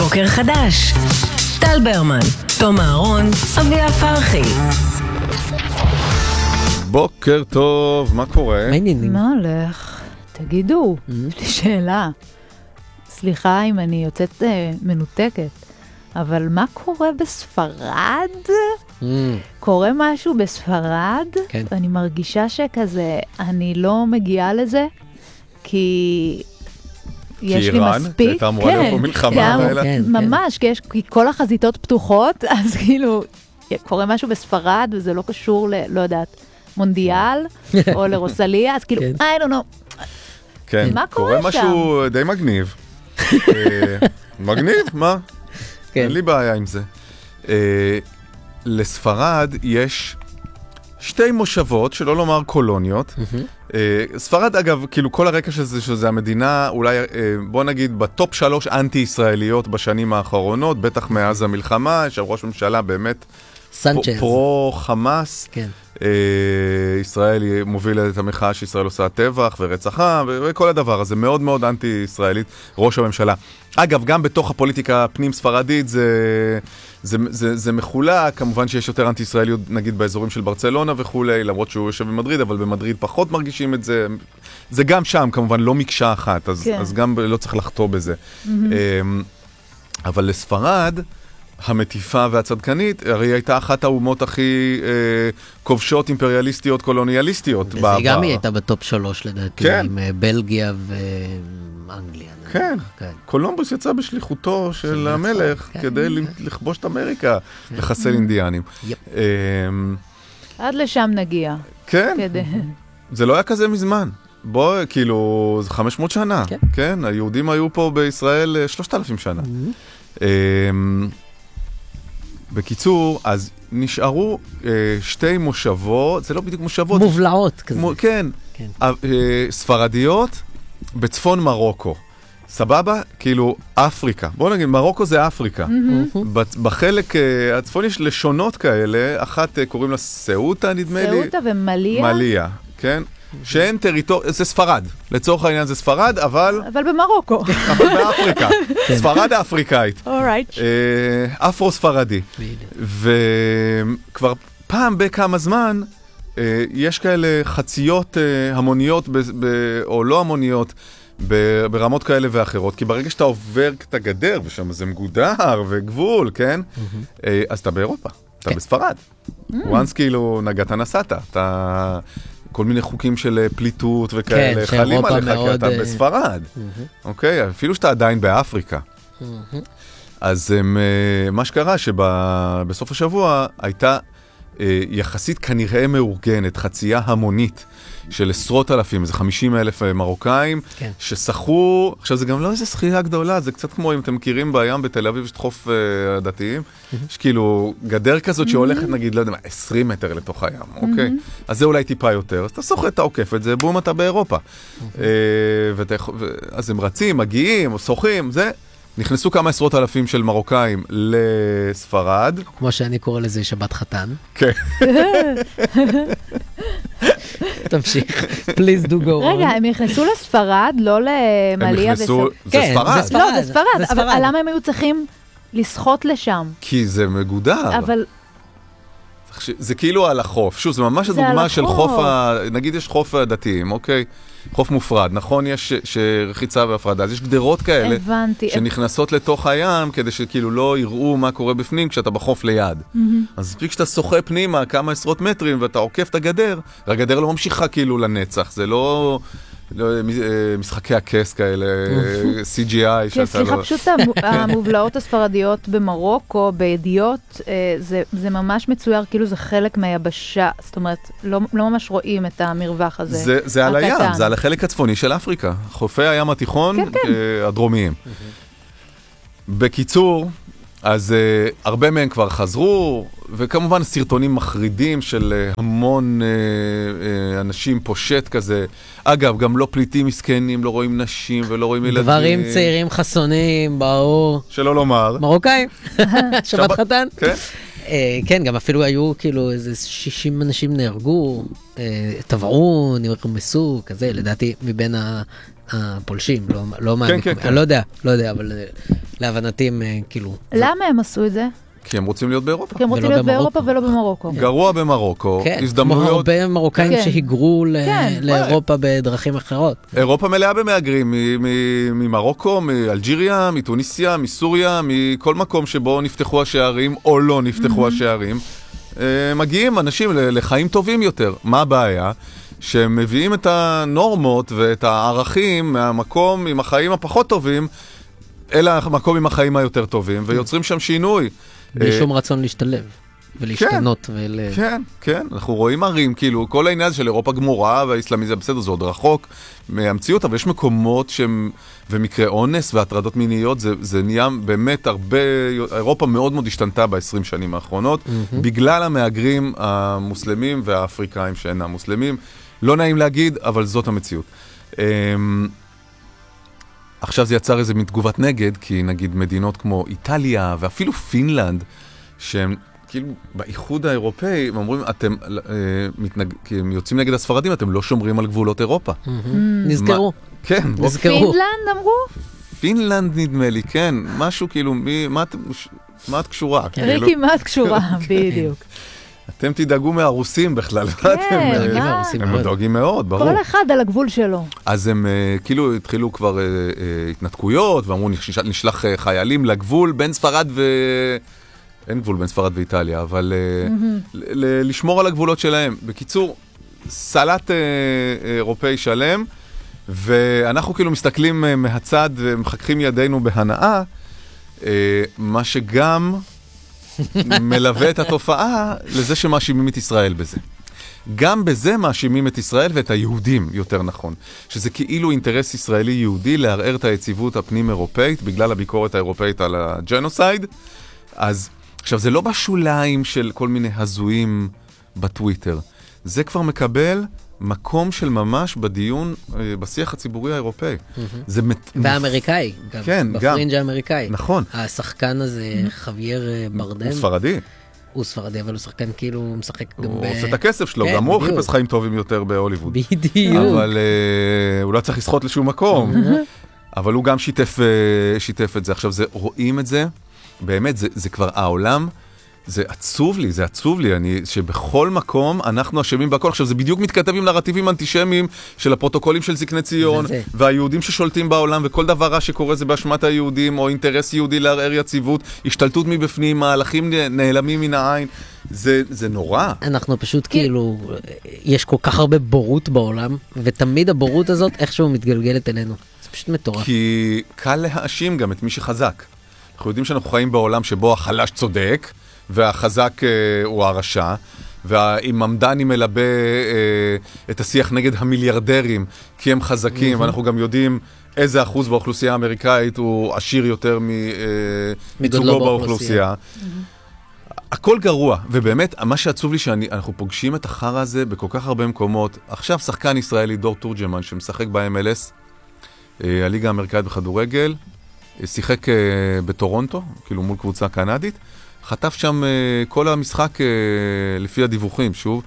בוקר חדש. טל ברמן, תום אהרון, אביה פרחי. בוקר טוב, מה קורה? מה הולך? תגידו, יש לי שאלה. סליחה אם אני יוצאת מנותקת, אבל מה קורה בספרד? קורה משהו בספרד? כן. ואני מרגישה שכזה, אני לא מגיעה לזה, כי יש לי איראן? מספיק. הייתה אמורה להיות פה מלחמה, ממש, כי כל החזיתות פתוחות, אז כאילו, קורה משהו בספרד, וזה לא קשור לא יודעת, מונדיאל, או לרוסליה, אז כאילו, I don't know. כן, מה קורה שם? משהו די מגניב. מגניב, מה? אין לי בעיה עם זה. לספרד יש שתי מושבות, שלא לומר קולוניות. ספרד, אגב, כאילו כל הרקע שזה המדינה, אולי, בוא נגיד, בטופ 3 אנטי-ישראליות בשנים האחרונות, בטח מאז המלחמה, יש ראש ממשלה באמת פרו-חמאס. כן. ישראל מובילה את המחאה שישראל עושה טבח ורצח עם וכל הדבר הזה, מאוד מאוד אנטי-ישראלית, ראש הממשלה. אגב, גם בתוך הפוליטיקה הפנים ספרדית זה מחולק, כמובן שיש יותר אנטי-ישראליות נגיד באזורים של ברצלונה וכולי, למרות שהוא יושב במדריד, אבל במדריד פחות מרגישים את זה. זה גם שם, כמובן, לא מקשה אחת, אז גם לא צריך לחטוא בזה. אבל לספרד, המטיפה והצדקנית, הרי הייתה אחת האומות הכי כובשות, אימפריאליסטיות, קולוניאליסטיות. וזה גם היא הייתה בטופ 3 לדעתי, כן. עם בלגיה ואנגליה. כן, קולומבוס יצא בשליחותו של המלך כדי לכבוש את אמריקה, לחסל אינדיאנים. עד לשם נגיע. כן, זה לא היה כזה מזמן. בוא, כאילו, זה 500 שנה. כן, היהודים היו פה בישראל 3,000 שנה. בקיצור, אז נשארו שתי מושבות, זה לא בדיוק מושבות. מובלעות כזה. כן, ספרדיות בצפון מרוקו. סבבה? כאילו, אפריקה. בואו נגיד, מרוקו זה אפריקה. בחלק הצפון יש לשונות כאלה, אחת קוראים לה סאוטה, נדמה לי. סאוטה ומליה. מליה, כן? שאין טריטוריה, זה ספרד. לצורך העניין זה ספרד, אבל במרוקו. אבל באפריקה. ספרד האפריקאית. Alright. אפרו-ספרדי. וכבר פעם בכמה זמן, יש כאלה חציות המוניות, או לא המוניות, ברמות כאלה ואחרות, כי ברגע שאתה עובר את הגדר, ושם זה מגודר וגבול, כן? אז אתה באירופה, אתה בספרד. once כאילו נגעת נסעת, אתה כל מיני חוקים של פליטות וכאלה, חלים עליך, כי אתה בספרד. אוקיי? אפילו שאתה עדיין באפריקה. אז מה שקרה שבסוף השבוע הייתה יחסית כנראה מאורגנת, חצייה המונית של עשרות אלפים, זה 50,000 מרוקאים, ששחו, עכשיו זה גם לא איזו שחייה גדולה, זה קצת כמו אם אתם מכירים בים בתל אביב, יש חוף הדתיים, יש כאילו גדר כזאת שהולכת נגיד, לא יודע מה, 20 מטר לתוך הים, אוקיי? אז זה אולי טיפה יותר, אז אתה שוחה, אתה עוקף את זה, בום, אתה באירופה. אז הם רצים, מגיעים, שוחים, זה... נכנסו כמה עשרות אלפים של מרוקאים לספרד. כמו שאני קורא לזה שבת חתן. כן. תמשיך. Please do go on. רגע, הם נכנסו לספרד, לא למליה זה ספרד. לא, זה ספרד. אבל למה הם היו צריכים לשחות לשם? כי זה מגודר. אבל... זה כאילו על החוף. שוב, זה ממש הדוגמה של חוף, נגיד יש חוף הדתיים, אוקיי? חוף מופרד, נכון? יש רחיצה והפרדה, אז יש גדרות כאלה שנכנסות לתוך הים כדי שכאילו לא יראו מה קורה בפנים כשאתה בחוף ליד. אז מספיק שאתה שוחה פנימה כמה עשרות מטרים ואתה עוקף את הגדר, והגדר לא ממשיכה כאילו לנצח, זה לא משחקי הכס כאלה, CGI. סליחה, פשוט המובלעות הספרדיות במרוקו, בידיעות, זה ממש מצויר, כאילו זה חלק מהיבשה, זאת אומרת, לא ממש רואים את המרווח הזה. זה על הים, זה על החלק הצפוני של אפריקה, חופי הים התיכון הדרומיים. בקיצור, אז הרבה מהם כבר חזרו, וכמובן סרטונים מחרידים של המון אנשים פושט כזה. אגב, גם לא פליטים מסכנים, לא רואים נשים ולא רואים ילדים. דברים צעירים חסונים, ברור. שלא לומר. מרוקאים, שבת חתן. כן. כן, גם אפילו היו כאילו איזה 60 אנשים נהרגו, טבעו, נרמסו, כזה, לדעתי מבין הפולשים, לא מה, אני לא יודע, אבל להבנתי הם כאילו... למה הם עשו את זה? כי הם רוצים להיות באירופה. כי הם רוצים להיות באירופה ולא במרוקו. גרוע במרוקו, כן, כמו הזדמנויות. הרבה מרוקאים שהיגרו לאירופה בדרכים אחרות. אירופה מלאה במהגרים, ממרוקו, מאלג'יריה, מתוניסיה, מסוריה, מכל מקום שבו נפתחו השערים או לא נפתחו השערים. מגיעים אנשים לחיים טובים יותר. מה הבעיה? שהם מביאים את הנורמות ואת הערכים מהמקום עם החיים הפחות טובים, אלא המקום עם החיים היותר טובים, ויוצרים שם שינוי. בלי שום רצון להשתלב ולהשתנות. כן, כן. אנחנו רואים ערים, כאילו, כל העניין של אירופה גמורה והאסלאמיזם, בסדר, זה עוד רחוק מהמציאות, אבל יש מקומות ומקרי אונס והטרדות מיניות, זה נהיה באמת הרבה, אירופה מאוד מאוד השתנתה ב-20 שנים האחרונות, בגלל המהגרים המוסלמים והאפריקאים שאינם מוסלמים. לא נעים להגיד, אבל זאת המציאות. עכשיו זה יצר איזה מתגובת נגד, כי נגיד מדינות כמו איטליה ואפילו פינלנד, שהם כאילו באיחוד האירופאי, הם אומרים, כי הם יוצאים נגד הספרדים, אתם לא שומרים על גבולות אירופה. נזכרו. כן. פינלנד אמרו? פינלנד נדמה לי, כן. משהו כאילו, מה את קשורה? ריקי, מה את קשורה? בדיוק. אתם תדאגו מהרוסים בכלל. כן, הם דואגים מאוד, ברור. כל אחד על הגבול שלו. אז הם כאילו התחילו כבר התנתקויות, ואמרו נשלח חיילים לגבול בין ספרד אין גבול בין ספרד ואיטליה, אבל לשמור על הגבולות שלהם. בקיצור, סלט אירופאי שלם, ואנחנו כאילו מסתכלים מהצד ומחככים ידינו בהנאה, מה שגם מלווה את התופעה לזה שמאשימים את ישראל בזה. גם בזה מאשימים את ישראל ואת היהודים, יותר נכון. שזה כאילו אינטרס ישראלי-יהודי לערער את היציבות הפנים-אירופאית, בגלל הביקורת האירופאית על הג'נוסייד. אז עכשיו, זה לא בשוליים של כל מיני הזויים בטוויטר. זה כבר מקבל מקום של ממש בדיון, בשיח הציבורי האירופאי. והאמריקאי, גם. כן, גם. בפרינג' האמריקאי. נכון. השחקן הזה, חווייר ברדם. הוא ספרדי. הוא ספרדי, אבל הוא שחקן כאילו, הוא משחק גם הוא עושה את הכסף שלו, גם הוא חיפש חיים טובים יותר בהוליווד. בדיוק. אבל הוא לא צריך לשחות לשום מקום. אבל הוא גם שיתף את זה. עכשיו, רואים את זה, באמת, זה כבר העולם, זה עצוב לי, שבכל מקום אנחנו אשמים בהכל. עכשיו, זה בדיוק מתכתב עם נרטיבים אנטישמיים של הפרוטוקולים של זקני ציון, והיהודים ששולטים בעולם, וכל דבר רע שקורה זה באשמת היהודים, או אינטרס יהודי לערער יציבות, השתלטות מבפנים, מהלכים נעלמים מן העין. זה נורא. אנחנו פשוט כאילו, יש כל כך הרבה בורות בעולם, ותמיד הבורות הזאת איכשהו מתגלגלת אלינו. זה פשוט מטורף. כי קל להאשים גם את מי שחזק. אנחנו יודעים שאנחנו חיים בעולם שבו החלש צודק, והחזק הוא הרשע, והממדני מלבה את השיח נגד המיליארדרים, כי הם חזקים, ואנחנו גם יודעים איזה אחוז באוכלוסייה האמריקאית הוא עשיר יותר מייצוגו באוכלוסייה. הכל גרוע, ובאמת, מה שעצוב לי שאנחנו פוגשים את החרא הזה בכל כך הרבה מקומות. עכשיו שחקן ישראלי, דור תורג'מן, שמשחק ב-MLS, הליגה האמריקאית בכדורגל, שיחק בטורונטו, כאילו מול קבוצה קנדית, חטף שם כל המשחק לפי הדיווחים, שוב,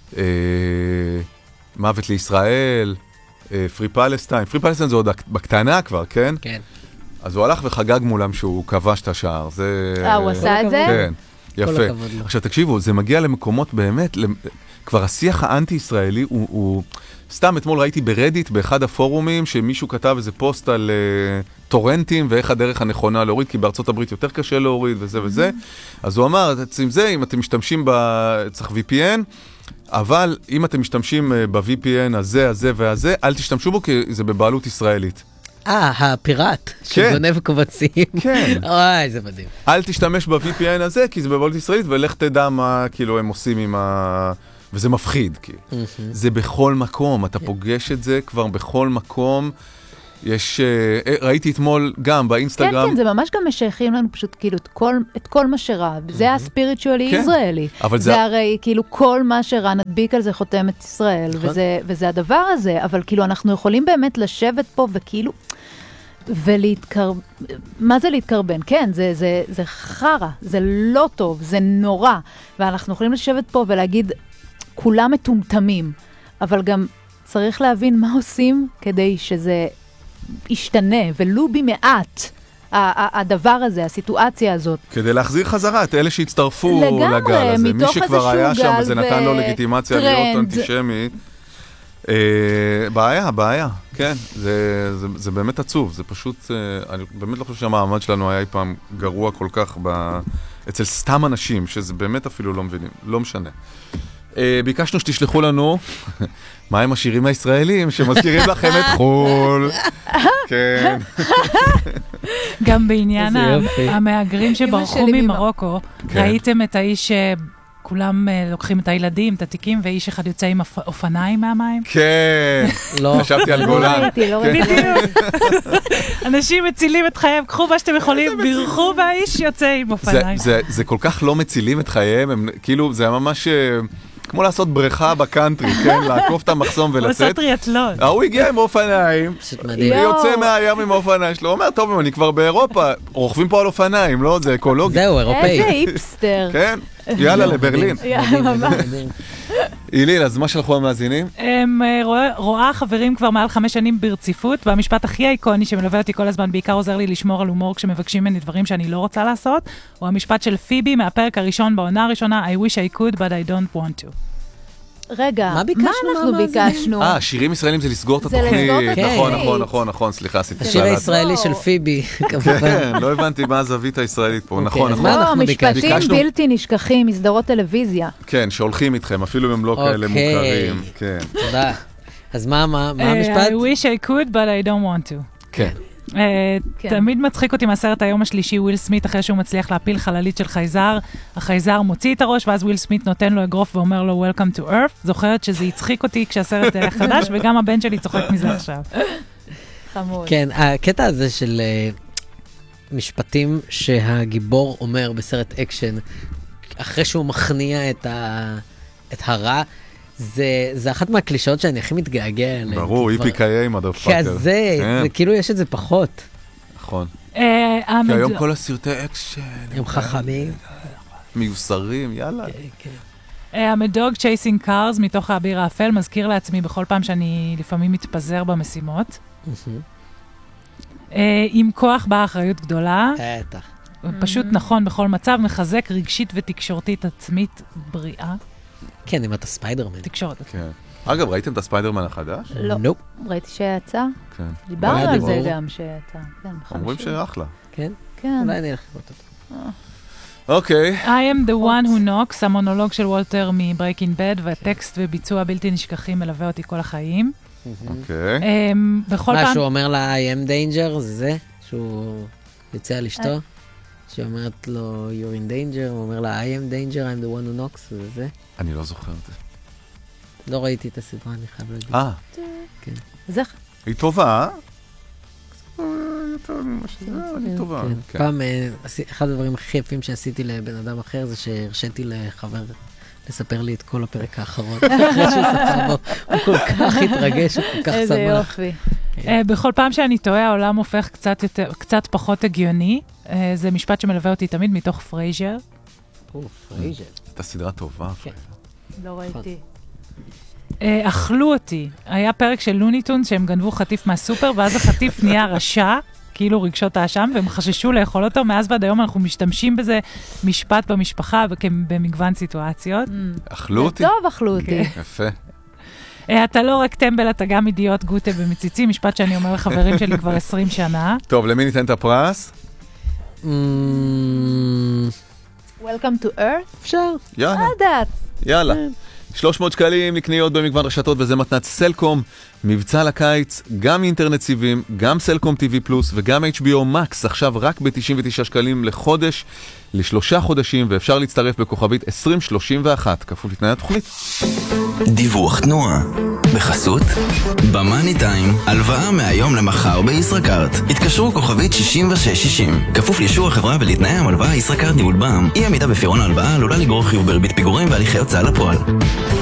מוות לישראל, פרי פלסטיין זה עוד בקטנה כבר, כן? כן. אז הוא הלך וחגג מולם שהוא כבש את השער. הוא עשה את זה? כן, יפה. עכשיו תקשיבו, זה מגיע למקומות באמת, כבר השיח האנטי-ישראלי הוא... סתם אתמול ראיתי ברדיט באחד הפורומים שמישהו כתב איזה פוסט על טורנטים ואיך הדרך הנכונה להוריד, כי בארצות הברית יותר קשה להוריד וזה וזה. אז הוא אמר, עם זה, אם אתם משתמשים צריך VPN, אבל אם אתם משתמשים ב-VPN הזה והזה, אל תשתמשו בו כי זה בבעלות ישראלית. הפיראט שגונב קובצים. כן. אוי, זה מדהים. אל תשתמש ב-VPN הזה כי זה בבעלות ישראלית, ולך תדע מה כאילו הם עושים עם וזה מפחיד, כאילו. זה בכל מקום, אתה פוגש את זה כבר בכל מקום. יש, ראיתי אתמול גם באינסטגרם. כן, זה ממש גם משייכים לנו פשוט כאילו את כל מה שרע. זה הספיריטואלי ישראלי. זה הרי כאילו כל מה שרע נדביק על זה חותמת ישראל, וזה הדבר הזה. אבל כאילו אנחנו יכולים באמת לשבת פה וכאילו, מה זה להתקרבן? כן, זה חרא, זה לא טוב, זה נורא. ואנחנו יכולים לשבת פה ולהגיד, כולם מטומטמים, אבל גם צריך להבין מה עושים כדי שזה ישתנה, ולו במעט. הדבר הזה, הסיטואציה הזאת. כדי להחזיר חזרה את אלה שהצטרפו לגל הזה. מי שכבר היה שם וזה נתן לו לגיטימציה להיות אנטישמי. בעיה, כן, זה באמת עצוב, זה פשוט, אני באמת לא חושב שהמעמד שלנו היה אי פעם גרוע כל כך אצל סתם אנשים, שזה באמת אפילו לא מבינים, לא משנה. ביקשנו שתשלחו לנו מה הם השירים הישראלים שמזכירים לכם את חול. כן. גם בעניין המהגרים שברחו ממרוקו, ראיתם את האיש כולם לוקחים את הילדים, את התיקים, ואיש אחד יוצא עם אופניים מהמים? כן, חשבתי על גולן. לא ראיתי. אנשים מצילים את חייהם, קחו מה שאתם יכולים, בירכו והאיש יוצא עם אופניים. זה כל כך לא מצילים את חייהם, כאילו זה ממש כמו לעשות בריכה בקאנטרי, כן? לעקוף את המחסום ולצאת. הוא עושה טריאטלון. הוא הגיע עם אופניים, יוצא מהים עם האופניים שלו, הוא אומר, טוב, אני כבר באירופה, רוכבים פה על אופניים, לא? זה אקולוגי. זהו, אירופאי. איזה היפסטר. כן, יאללה, לברלין. איליל, אז מה שלחו המאזינים? רואה חברים כבר מעל 5 שנים ברציפות, והמשפט הכי איקוני שמלווה אותי כל הזמן, בעיקר עוזר לי לשמור על הומור כשמבקשים ממני דברים שאני לא רוצה לעשות, הוא המשפט של פיבי מהפרק הראשון בעונה הראשונה, I wish I could, but I don't want to. רגע, מה אנחנו ביקשנו? שירים ישראלים זה לסגור את התוכנית. נכון, סליחה, עשיתי השיר הישראלי של פיבי. כן, לא הבנתי מה הזווית הישראלית פה, נכון. לא, משפטים בלתי נשכחים, מסדרות טלוויזיה. כן, שהולכים איתכם, אפילו אם הם לא כאלה מוכרים. תודה. אז מה המשפט? I wish I could, but I don't want to. כן. תמיד מצחיק אותי מהסרט היום השלישי, וויל סמית, אחרי שהוא מצליח להפיל חללית של חייזר, החייזר מוציא את הראש, ואז וויל סמית נותן לו אגרוף ואומר לו Welcome to Earth. זוכרת שזה הצחיק אותי כשהסרט היה חדש, וגם הבן שלי צוחק מזה עכשיו. חמוד. כן, הקטע הזה של משפטים שהגיבור אומר בסרט אקשן, אחרי שהוא מכניע את הרע, זה אחת מהקלישאות שאני הכי מתגעגע אליהן. ברור, איפי-קיי עם הדפאקר. כזה, זה כאילו יש את זה פחות. נכון. כי היום כל הסרטי אקשן הם חכמים. מיוסרים, יאללה. המדוג צ'ייסינג קארס מתוך האביר האפל מזכיר לעצמי בכל פעם שאני לפעמים מתפזר במשימות. עם כוח באה אחריות גדולה. בטח. פשוט נכון בכל מצב, מחזק רגשית ותקשורתית עצמית בריאה. כן, אם אתה ספיידרמן. תקשורת. כן. אגב, ראיתם את הספיידרמן החדש? לא. ראיתי שיצא. כן. דיברנו על זה גם שיצא. אומרים שאחלה. כן? כן. אולי אני אלך לראות אותו. אוקיי. I am the one who knocks, המונולוג של וולטר מ-Breaking Bad, והטקסט וביצוע בלתי נשכחים מלווה אותי כל החיים. אוקיי. מה שהוא אומר לה I am danger, זה שהוא יוצא על אשתו? שהיא אומרת לו, you're in danger, הוא אומר לה, I am danger, I'm the one who knocks, זה. אני לא זוכר את זה. לא ראיתי את הסדרה, אני חייב להגיד. כן. זה... היא טובה, היא טובה. פעם, אחד הדברים הכי יפים שעשיתי לבן אדם אחר, זה שהרשיתי לחבר לספר לי את כל הפרק האחרון. אחרי שהוא צפה בו, הוא כל כך התרגש, הוא כל כך שמח. איזה יופי. בכל פעם שאני טועה, העולם הופך קצת פחות הגיוני. זה משפט שמלווה אותי תמיד מתוך פרייזר. פרייזר. הייתה סדרה טובה, פרייזר. לא ראיתי. אכלו אותי. היה פרק של לוניטונס שהם גנבו חטיף מהסופר, ואז החטיף נהיה רשע, כאילו רגשות האשם, והם חששו לאכול אותו. מאז ועד היום אנחנו משתמשים בזה משפט במשפחה, במגוון סיטואציות. אכלו אותי? טוב, אכלו אותי. יפה. אתה לא רק טמבל, אתה גם אידיוט גוטה במציצים, משפט שאני אומר לחברים שלי כבר 20 שנה. טוב, למי ניתן את הפרס? Welcome to Earth? אפשר. יאללה. עדת. יאללה. 300 שקלים לקניות במגוון רשתות, וזה מתנת סלקום, מבצע לקיץ, גם אינטרנט סיבים, גם סלקום TV פלוס וגם HBO Max, עכשיו רק ב-99 שקלים לחודש, ל3 חודשים, ואפשר להצטרף בכוכבית 2031, כפוף לתנאי התוכנית. דיווח תנועה. בחסות במאני טיים, הלוואה מהיום למחר בישראכרט. התקשרו כוכבית 6660. כפוף לאישור החברה ולתנאי המלוואה ישראכרט ניהול בע"מ. אי עמידה בפירעון ההלוואה עלולה לגרור חיוב בריבית פיגורים והליכי הוצאה לפועל.